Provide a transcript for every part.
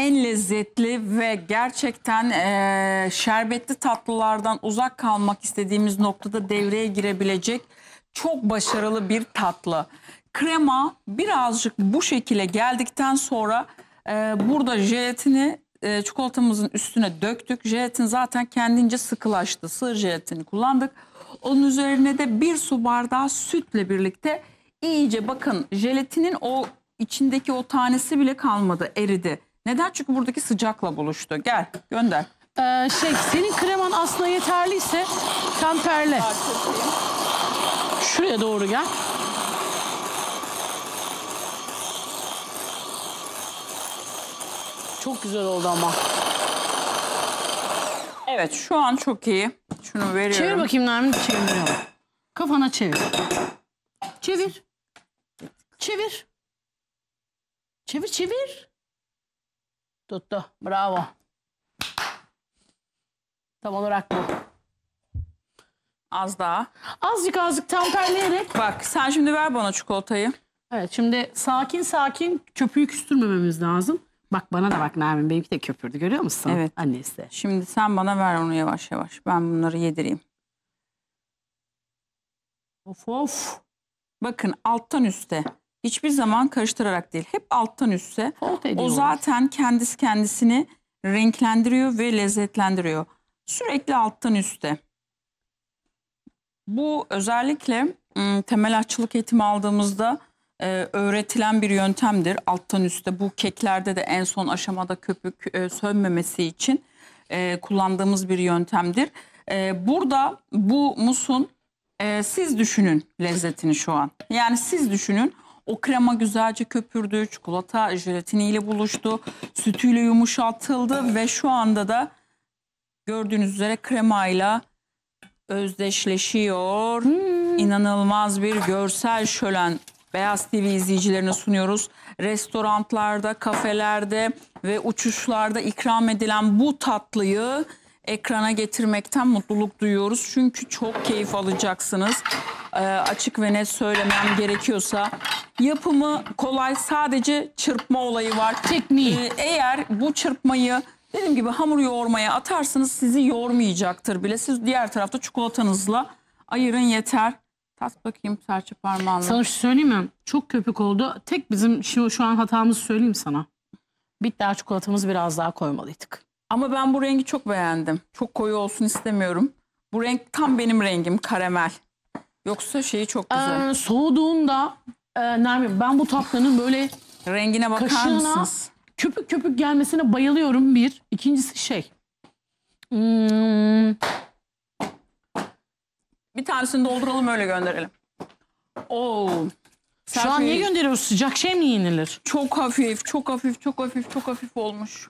en lezzetli ve gerçekten şerbetli tatlılardan uzak kalmak istediğimiz noktada devreye girebilecek çok başarılı bir tatlı. Krema birazcık bu şekilde geldikten sonra burada jelatini çikolatamızın üstüne döktük. Jelatin zaten kendince sıkılaştı. Sığır jelatini kullandık. Onun üzerine de 1 su bardağı sütle birlikte iyice bakın jelatinin o içindeki o tanesi bile kalmadı, eridi. Neden? Çünkü buradaki sıcakla buluştu. Gel gönder. Senin kreman aslında yeterliyse temperle. Şuraya doğru gel. Çok güzel oldu ama. Evet şu an çok iyi. Şunu veriyorum. Çevir bakayım Nermin. Çeviriyorum. Kafana çevir. Çevir. Çevir. Çevir çevir. Tuttu. Bravo. Tam olarak bu. Az daha. Azıcık temperleyerek. Bak sen şimdi ver bana çikolatayı. Evet şimdi sakin köpüğü küstürmememiz lazım. Bak bana da bak Nermin, benimki de köpürdü, görüyor musun? Evet. Annesi de. Şimdi sen bana ver onu yavaş yavaş. Ben bunları yedireyim. Of. Bakın alttan üste. Hiçbir zaman karıştırarak değil. Hep alttan üste. O zaten kendisini renklendiriyor ve lezzetlendiriyor. Sürekli alttan üste. Bu özellikle temel aşçılık eğitimi aldığımızda öğretilen bir yöntemdir. Alttan üste bu keklerde de en son aşamada köpük sönmemesi için kullandığımız bir yöntemdir. Burada bu musun siz düşünün lezzetini şu an. Yani siz düşünün. O krema güzelce köpürdü, çikolata jelatiniyle buluştu, sütüyle yumuşatıldı ve şu anda da gördüğünüz üzere kremayla özdeşleşiyor. İnanılmaz bir görsel şölen Beyaz TV izleyicilerine sunuyoruz. Restoranlarda, kafelerde ve uçuşlarda ikram edilen bu tatlıyı ekrana getirmekten mutluluk duyuyoruz. Çünkü çok keyif alacaksınız. Açık ve net söylemem gerekiyorsa yapımı kolay, sadece çırpma olayı var. Tekniği. Eğer bu çırpmayı dediğim gibi hamur yoğurmaya atarsanız sizi yoğurmayacaktır bile. Siz diğer tarafta çikolatanızla ayırın yeter. Tat bakayım serçe parmağınla. Sana şu söyleyeyim mi? Çok köpük oldu. Tek bizim şu an hatamızı söyleyeyim sana. Bitter çikolatamızı biraz daha koymalıydık. Ama ben bu rengi çok beğendim. Çok koyu olsun istemiyorum. Bu renk tam benim rengim, karamel. Yoksa şeyi çok güzel. Soğuduğunda Nermin, ben bu tatlının böyle rengine bakar kaşığına mısınız? köpük gelmesine bayılıyorum bir. İkincisi Bir tanesini dolduralım öyle gönderelim. Oo. Şu an niye gönderiyoruz? Sıcak şey mi yenilir? Çok hafif olmuş.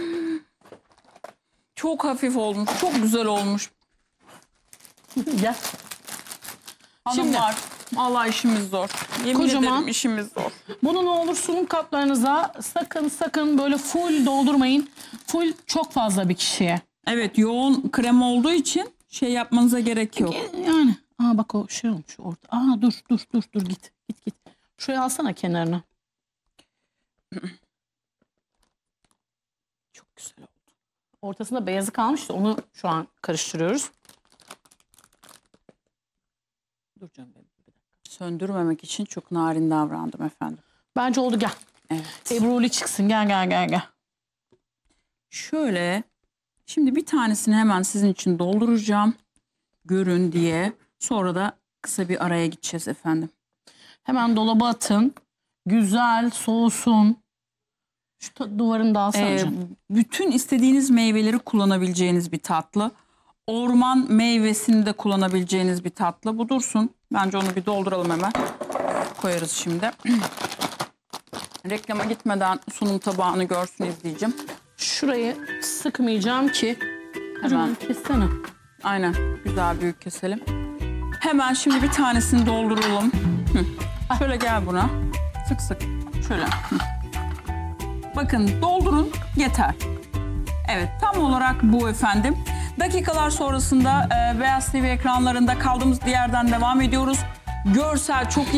Çok hafif olmuş. Çok güzel olmuş. Gel. Hanımlar, vallahi işimiz zor. Yemin ederim işimiz zor. Bunu ne olur sunum kaplarınıza sakın böyle full doldurmayın. Full çok fazla bir kişiye. Evet, yoğun krema olduğu için şey yapmanıza gerek yok. Yani bak o şey olmuş orada. Dur git. Şuraya alsana kenarına. Çok güzel oldu. Ortasında beyazı kalmıştı. Onu şu an karıştırıyoruz. Dur canım benim. Söndürmemek için çok narin davrandım efendim. Bence oldu, gel. Evet. Ebruli çıksın, gel. Şöyle şimdi bir tanesini hemen sizin için dolduracağım. Görün diye. Sonra da kısa bir araya gideceğiz efendim. Hemen dolaba atın. Güzel soğusun. Şu duvarını da alsana. Bütün istediğiniz meyveleri kullanabileceğiniz bir tatlı. Orman meyvesini de kullanabileceğiniz bir tatlı. Bu dursun. Bence onu bir dolduralım hemen. Koyarız şimdi. Reklama gitmeden sunum tabağını görsün izleyeceğim. Şurayı sıkmayacağım ki. Hemen kessene. Aynen. Güzel büyük keselim. Hemen şimdi bir tanesini dolduralım. Şöyle gel buna. Sık. Şöyle. Bakın doldurun yeter. Evet tam olarak bu efendim. Dakikalar sonrasında Beyaz TV ekranlarında kaldığımız yerden devam ediyoruz. Görsel çok